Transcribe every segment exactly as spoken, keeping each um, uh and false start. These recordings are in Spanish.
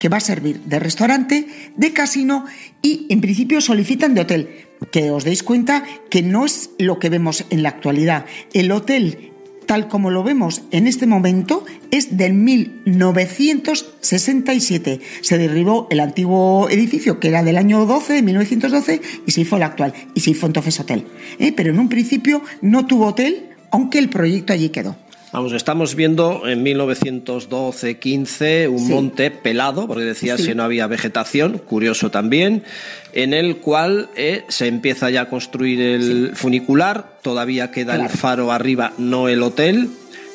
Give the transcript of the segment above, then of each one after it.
que va a servir de restaurante, de casino y en principio solicitan de hotel. Que os deis cuenta que no es lo que vemos en la actualidad. El hotel, tal como lo vemos en este momento, es del mil novecientos sesenta y siete. Se derribó el antiguo edificio, que era del año doce, de mil novecientos doce, y se hizo el actual, y se hizo entonces hotel. ¿Eh? Pero en un principio no tuvo hotel, aunque el proyecto allí quedó. Vamos, estamos viendo en mil novecientos doce quince un sí. monte pelado, porque decías sí. que no había vegetación, curioso también, en el cual eh, se empieza ya a construir el sí. funicular, todavía queda claro. el faro arriba, no el hotel,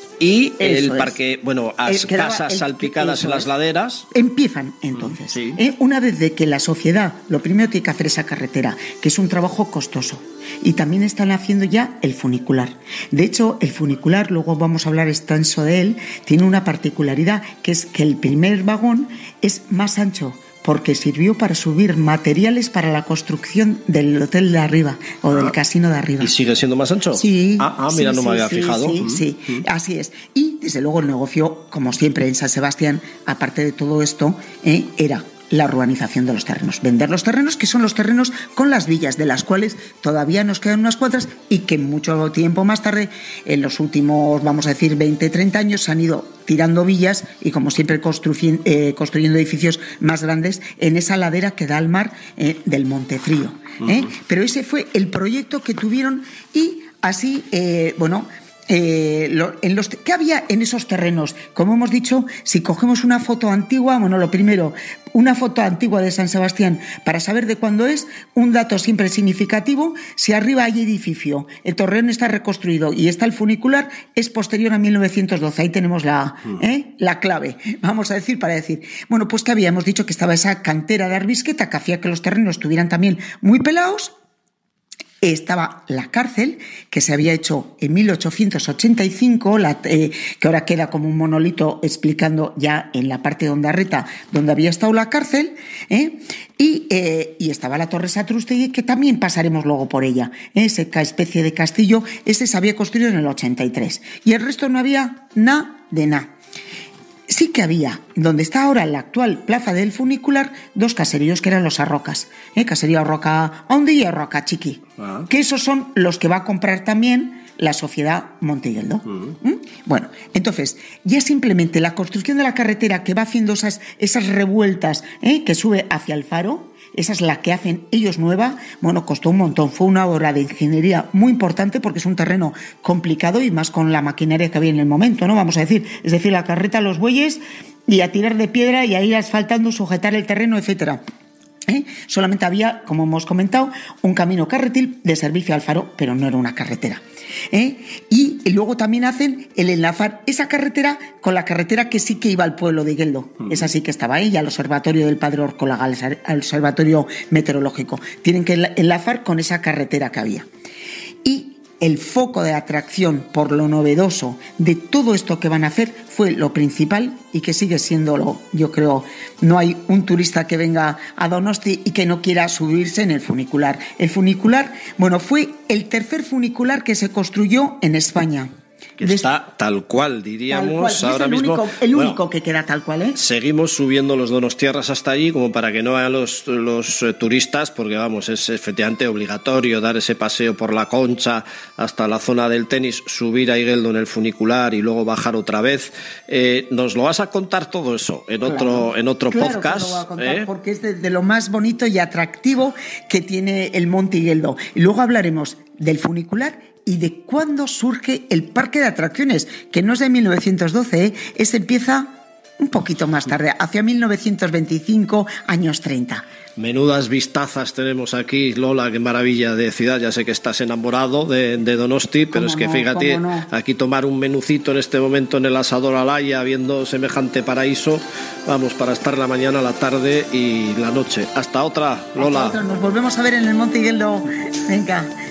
y eso el parque, es. bueno, as, casas el, salpicadas en las es. laderas. Empiezan entonces. Sí. Eh, una vez de que la sociedad, lo primero tiene que hacer esa carretera, que es un trabajo costoso. Y también están haciendo ya el funicular. De hecho, el funicular, luego vamos a hablar extenso de él, tiene una particularidad, que es que el primer vagón es más ancho, porque sirvió para subir materiales para la construcción del hotel de arriba o del ah, casino de arriba. ¿Y sigue siendo más ancho? Sí. Ah, ah mira, sí, no me había sí, fijado. Sí, sí, sí, mm. así es. Y desde luego el negocio, como siempre en San Sebastián, aparte de todo esto, eh, era la urbanización de los terrenos. Vender los terrenos, que son los terrenos con las villas, de las cuales todavía nos quedan unas cuantas y que mucho tiempo más tarde, en los últimos, vamos a decir, veinte, treinta años, se han ido tirando villas y, como siempre, construyendo, eh, construyendo edificios más grandes en esa ladera que da al mar eh, del Montefrío. ¿eh? Uh-huh. Pero ese fue el proyecto que tuvieron y así, eh, bueno... Eh, lo, en los, ¿qué había en esos terrenos? Como hemos dicho, si cogemos una foto antigua, bueno, lo primero, una foto antigua de San Sebastián para saber de cuándo es, un dato siempre significativo: si arriba hay edificio, el torreón está reconstruido y está el funicular, es posterior a mil novecientos doce. Ahí tenemos la, ¿eh? la clave, vamos a decir, para decir, bueno, pues que habíamos dicho que estaba esa cantera de Arbisqueta que hacía que los terrenos estuvieran también muy pelados. Estaba la cárcel, que se había hecho en mil ochocientos ochenta y cinco, la, eh, que ahora queda como un monolito explicando ya en la parte de Ondarreta donde había estado la cárcel, ¿eh? y, eh, y estaba la Torre Satrústegui, que también pasaremos luego por ella, ¿eh? Esa especie de castillo, ese se había construido en el ochenta y tres, y el resto no había nada de nada. Sí que había, donde está ahora la actual plaza del funicular, dos caseríos que eran los Arrocas, ¿eh? Caserío Arroca Hondi y Arroca Chiqui, ah. que esos son los que va a comprar también la sociedad Montigueldo. Uh-huh. ¿Mm? Bueno, entonces, ya simplemente la construcción de la carretera que va haciendo esas, esas revueltas, ¿eh? que sube hacia el faro, esa es la que hacen ellos nueva, bueno, costó un montón, fue una obra de ingeniería muy importante porque es un terreno complicado y más con la maquinaria que había en el momento, ¿no? Vamos a decir, es decir, la carreta, los bueyes y a tirar de piedra y a ir asfaltando, sujetar el terreno, etcétera. ¿Eh? Solamente había, como hemos comentado, un camino carretil de servicio al faro, pero no era una carretera. ¿Eh? Y luego también hacen el enlazar esa carretera con la carretera que sí que iba al pueblo de Igueldo. Mm. Esa sí que estaba ahí, al observatorio del Padre Orcólaga, al observatorio meteorológico. Tienen que enlazar con esa carretera que había. Y el foco de atracción por lo novedoso de todo esto que van a hacer fue lo principal y que sigue siéndolo. Yo creo, no hay un turista que venga a Donosti y que no quiera subirse en el funicular. El funicular, bueno, fue el tercer funicular que se construyó en España. Que está tal cual, diríamos, tal cual. ahora el mismo. Único, el bueno, único que queda tal cual, ¿eh? Seguimos subiendo los donostiarras hasta allí como para que no vayan los, los eh, turistas, porque vamos, es efectivamente obligatorio dar ese paseo por la Concha hasta la zona del tenis, subir a Igueldo en el funicular y luego bajar otra vez. Eh, nos lo vas a contar todo eso en claro, otro, en otro claro podcast. Que lo voy a contar, ¿eh? Porque es de, de lo más bonito y atractivo que tiene el Monte Igueldo. Y luego hablaremos del funicular y de cuándo surge el parque de atracciones, que no es de mil novecientos doce, ¿eh? Ese empieza un poquito más tarde, hacia mil novecientos veinticinco, años treinta. Menudas vistazas tenemos aquí, Lola, qué maravilla de ciudad. Ya sé que estás enamorado de, de Donosti, pero es que no, fíjate, no. Aquí tomar un menucito en este momento en el asador Alaya, viendo semejante paraíso, vamos, para estar la mañana, la tarde y la noche. Hasta otra, Lola. Hasta otra. Nos volvemos a ver en el Monte Igueldo. Venga.